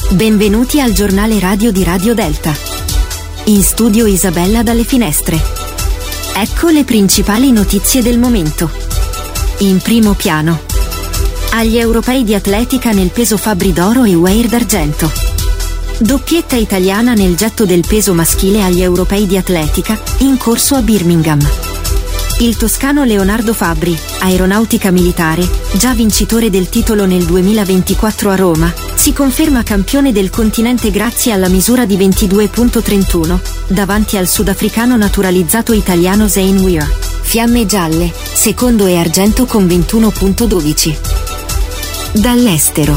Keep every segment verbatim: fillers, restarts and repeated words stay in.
Benvenuti al giornale radio di Radio Delta. In studio Isabella dalle Finestre. Ecco le principali notizie del momento. In primo piano. Agli europei di atletica nel peso Fabbri d'oro e Weir d'argento. Doppietta italiana nel getto del peso maschile agli europei di atletica, in corso a Birmingham. Il toscano Leonardo Fabbri, aeronautica militare, già vincitore del titolo nel duemilaventiquattro a Roma, si conferma campione del continente grazie alla misura di ventidue virgola trentuno, davanti al sudafricano naturalizzato italiano Zane Weir. Fiamme gialle, secondo e argento con ventuno virgola dodici. Dall'estero.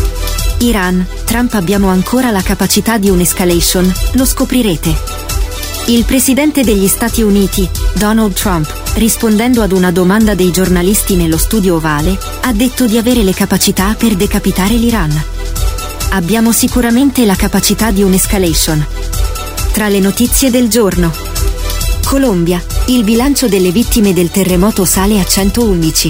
Iran, Trump abbiamo ancora la capacità di un'escalation, lo scoprirete. Il presidente degli Stati Uniti, Donald Trump, rispondendo ad una domanda dei giornalisti nello studio ovale, ha detto di avere le capacità per decapitare l'Iran. Abbiamo sicuramente la capacità di un'escalation. Tra le notizie del giorno. Colombia, il bilancio delle vittime del terremoto sale a centoundici.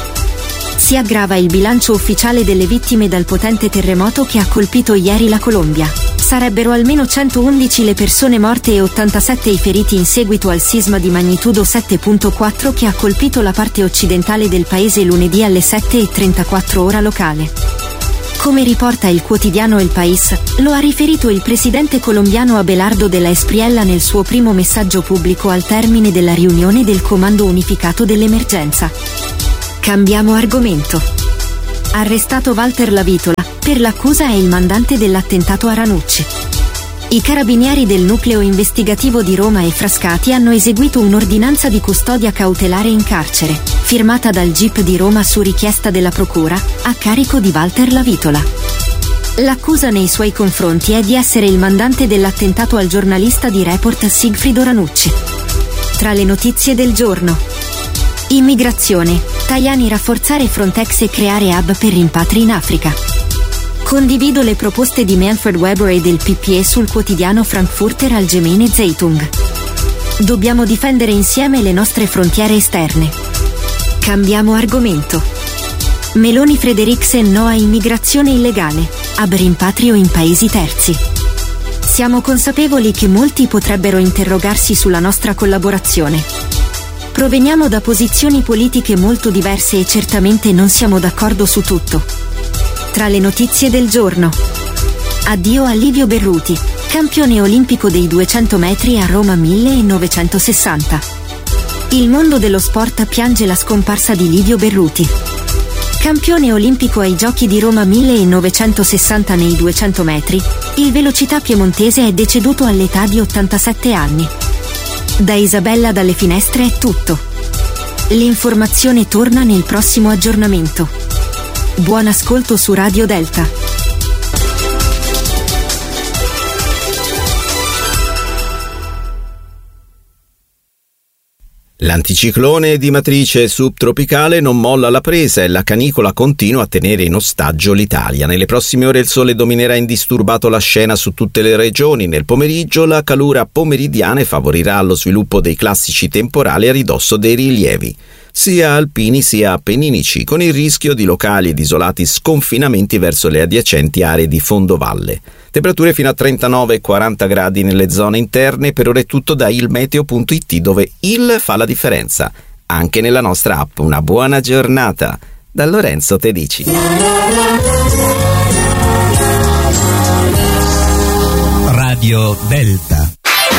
Si aggrava il bilancio ufficiale delle vittime dal potente terremoto che ha colpito ieri la Colombia. Sarebbero almeno centoundici le persone morte e ottantasette i feriti in seguito al sisma di magnitudo sette virgola quattro che ha colpito la parte occidentale del paese lunedì alle sette e trentaquattro ora locale. Come riporta il quotidiano El País, lo ha riferito il presidente colombiano Abelardo de la Espriella nel suo primo messaggio pubblico al termine della riunione del Comando Unificato dell'Emergenza. Cambiamo argomento. Arrestato Walter Lavitola, per l'accusa è il mandante dell'attentato a Ranucci. I carabinieri del nucleo investigativo di Roma e Frascati hanno eseguito un'ordinanza di custodia cautelare in carcere, firmata dal G I P di Roma su richiesta della procura, a carico di Walter Lavitola. L'accusa nei suoi confronti è di essere il mandante dell'attentato al giornalista di Report Sigfrido Ranucci. Tra le notizie del giorno. Immigrazione, Tajani rafforzare Frontex e creare hub per rimpatri in Africa. Condivido le proposte di Manfred Weber e del P P E sul quotidiano Frankfurter Allgemeine Zeitung. Dobbiamo difendere insieme le nostre frontiere esterne. Cambiamo argomento. Meloni Frederiksen no a immigrazione illegale, hub rimpatrio in paesi terzi. Siamo consapevoli che molti potrebbero interrogarsi sulla nostra collaborazione. Proveniamo da posizioni politiche molto diverse e certamente non siamo d'accordo su tutto. Tra le notizie del giorno. Addio a Livio Berruti, campione olimpico dei duecento metri a Roma millenovecentosessanta. Il mondo dello sport piange la scomparsa di Livio Berruti. Campione olimpico ai Giochi di Roma millenovecentosessanta nei duecento metri, il velocità piemontese è deceduto all'età di ottantasette anni. Da Isabella dalle Finestre è tutto. L'informazione torna nel prossimo aggiornamento. Buon ascolto su Radio Delta. L'anticiclone di matrice subtropicale non molla la presa e la canicola continua a tenere in ostaggio l'Italia. Nelle prossime ore il sole dominerà indisturbato la scena su tutte le regioni. Nel pomeriggio la calura pomeridiana favorirà lo sviluppo dei classici temporali a ridosso dei rilievi, sia alpini sia appenninici, con il rischio di locali ed isolati sconfinamenti verso le adiacenti aree di fondovalle. Temperature fino a trentanove e quaranta gradi nelle zone interne. Per ora è tutto da ilmeteo punto it, dove il fa la differenza anche nella nostra app. Una buona giornata da Lorenzo Tedici. Radio Delta.